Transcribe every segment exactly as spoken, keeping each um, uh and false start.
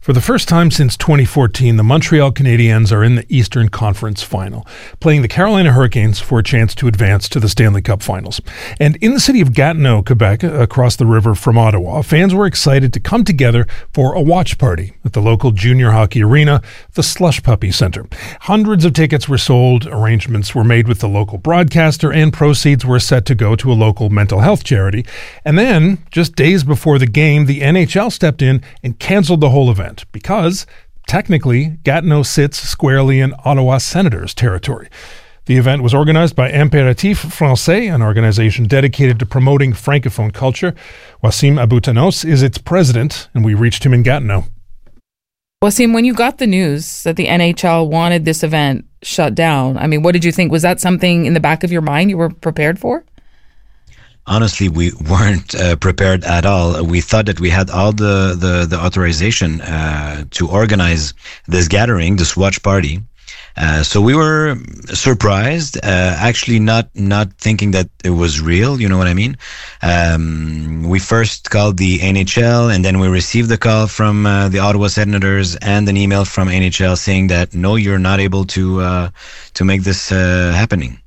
For the first time since twenty fourteen, the Montreal Canadiens are in the Eastern Conference Final, playing the Carolina Hurricanes for a chance to advance to the Stanley Cup Finals. And in the city of Gatineau, Quebec, across the river from Ottawa, fans were excited to come together for a watch party at the local junior hockey arena, the Slush Puppy Centre. Hundreds of tickets were sold, arrangements were made with the local broadcaster, and proceeds were set to go to a local mental health charity. And then, just days before the game, the N H L stepped in and canceled the whole event, because technically Gatineau sits squarely in Ottawa Senators territory. The event was organized by Impératif Français, an organization dedicated to promoting Francophone culture. Wassim Aboutanos is its president, and we reached him in Gatineau. Wassim, when you got the news that the N H L wanted this event shut down, I mean, what did you think? Was that something in the back of your mind you were prepared for? Honestly, we weren't uh, prepared at all. We thought that we had all the, the, the authorization uh, to organize this gathering, this watch party. Uh, so we were surprised, uh, actually not not thinking that it was real, you know what I mean? Um, we first called the N H L, and then we received a call from uh, the Ottawa Senators and an email from N H L saying that, no, you're not able to uh, to make this uh, happening.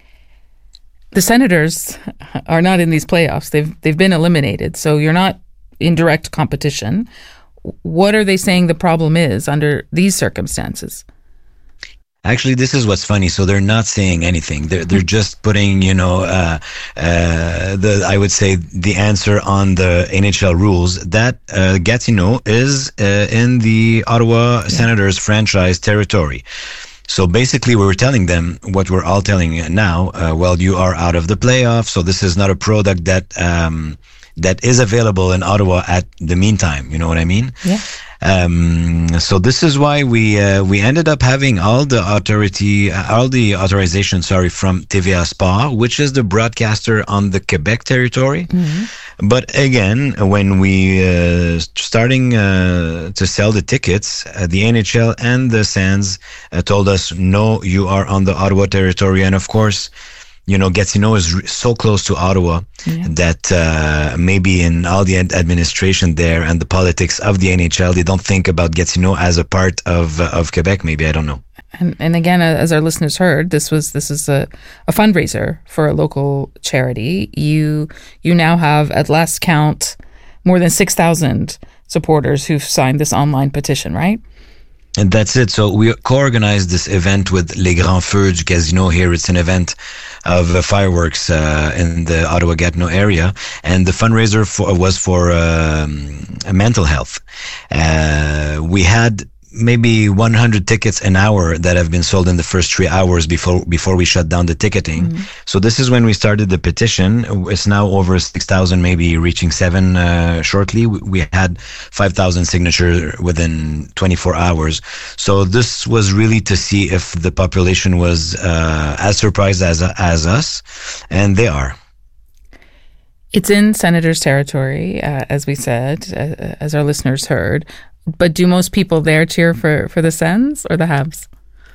The Senators are not in these playoffs. They've they've been eliminated, so you're not in direct competition. What are they saying the problem is under these circumstances? Actually, this is what's funny. So they're not saying anything. They're they're just putting, you know, uh, uh, the I would say the answer on the N H L rules that uh, Gatineau is uh, in the Ottawa yeah. Senators franchise territory. So basically, we were telling them what we're all telling now. Uh, well, you are out of the playoffs, so this is not a product that um, that is available in Ottawa at the meantime. You know what I mean? Yeah. Um, so this is why we uh, we ended up having all the authority, uh, all the authorization, sorry, from T V A Sport, which is the broadcaster on the Quebec territory. Mm-hmm. But again, when we uh, starting uh, to sell the tickets, uh, the N H L and the Sens uh, told us, no, you are on the Ottawa territory, and of course, you know, Gatineau is re- so close to Ottawa yeah. that uh, maybe in all the ad- administration there and the politics of the N H L, they don't think about Gatineau as a part of uh, of Quebec. Maybe, I don't know. And, and again, as our listeners heard, this was this is a, a fundraiser for a local charity. You you now have, at last count, more than six thousand supporters who've signed this online petition, right? And that's it. So we co-organized this event with Les Grands Feux du Casino here. It's an event of uh, fireworks uh, in the Ottawa-Gatineau area. And the fundraiser for, was for um, mental health. Uh, we had maybe one hundred tickets an hour that have been sold in the first three hours before before we shut down the ticketing. Mm-hmm. So this is when we started the petition. It's now over six thousand, maybe reaching seven uh, shortly. We had five thousand signatures within twenty-four hours. So this was really to see if the population was uh, as surprised as as us, and they are. It's in Senators' territory, uh, as we said, uh, as our listeners heard. But do most people there cheer for, for the Sens or the Habs?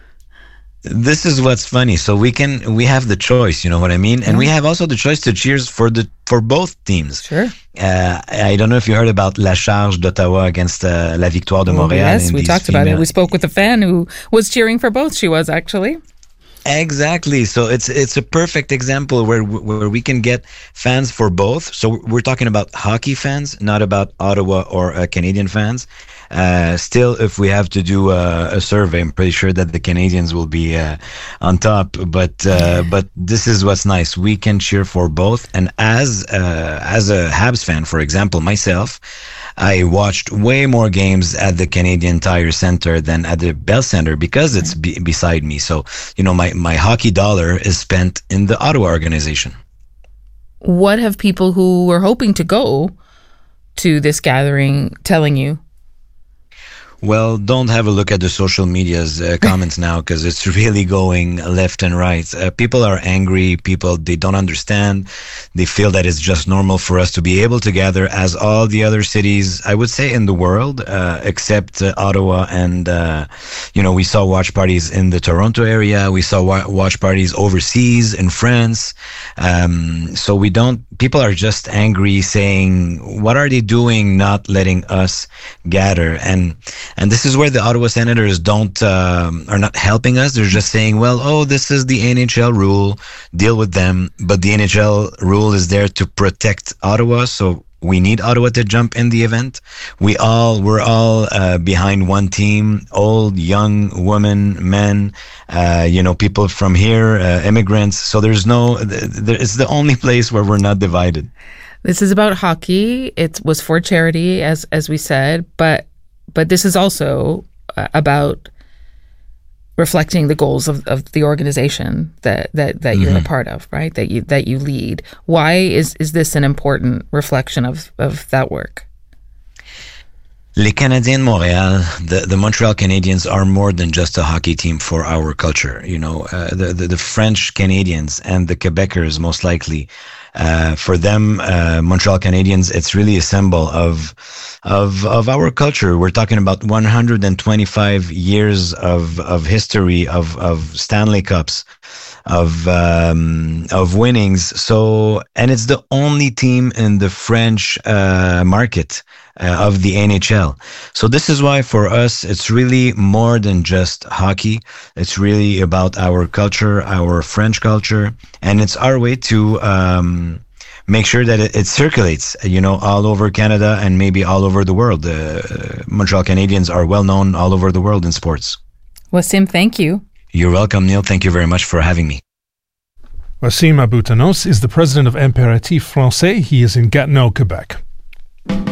This is what's funny. So we can we have the choice, you know what I mean? And yeah. we have also the choice to cheers for the for both teams. Sure. Uh, I don't know if you heard about La Charge d'Ottawa against uh, La Victoire de Montréal. Oh, yes, we talked female... about it. We spoke with a fan who was cheering for both. She was, actually. Exactly. So it's it's a perfect example where where we can get fans for both. So we're talking about hockey fans, not about Ottawa or uh, Canadian fans. Uh, still, if we have to do a, a survey, I'm pretty sure that the Canadians will be uh, on top. But uh, but this is what's nice. We can cheer for both. And as uh, as a Habs fan, for example, myself, I watched way more games at the Canadian Tire Center than at the Bell Center because it's be- beside me. So, you know, my, my hockey dollar is spent in the Ottawa organization. What have people who were hoping to go to this gathering telling you? Well, don't have a look at the social media's uh, comments now, because it's really going left and right. Uh, people are angry. People, they don't understand. They feel that it's just normal for us to be able to gather as all the other cities, I would say, in the world, uh, except uh, Ottawa. And, uh, you know, we saw watch parties in the Toronto area. We saw wa- watch parties overseas in France. Um, so we don't, people are just angry, saying, what are they doing not letting us gather? And And this is where the Ottawa Senators don't um, are not helping us. They're just saying, well, oh, this is the N H L rule. Deal with them. But the N H L rule is there to protect Ottawa. So we need Ottawa to jump in the event. We all, we're all uh, behind one team, old, young, women, men, uh, you know, people from here, uh, immigrants. So there's no, th- it's the only place where we're not divided. This is about hockey. It was for charity, as as we said, but But this is also uh, about reflecting the goals of, of the organization that, that, that you're mm-hmm. a part of, right? That you that you lead. Why is, is this an important reflection of, of that work? Les Canadiens de Montréal, the, the Montreal Canadiens, are more than just a hockey team for our culture. You know, uh, the, the the French Canadians and the Quebecers, most likely. Uh, for them, uh, Montreal Canadiens, it's really a symbol of, of, of our culture. We're talking about one hundred twenty-five years of, of history, of, of Stanley Cups, of, um, of winnings. So, and it's the only team in the French, uh, market, uh, of the N H L. So this is why for us, it's really more than just hockey. It's really about our culture, our French culture, and it's our way to, um, make sure that it, it circulates, you know, all over Canada and maybe all over the world. The uh, Montreal Canadiens are well known all over the world in sports. Wassim, thank you. You're welcome, Neil. Thank you very much for having me. Wassim Abou-Tanos is the president of Impératif Français. He is in Gatineau, Quebec.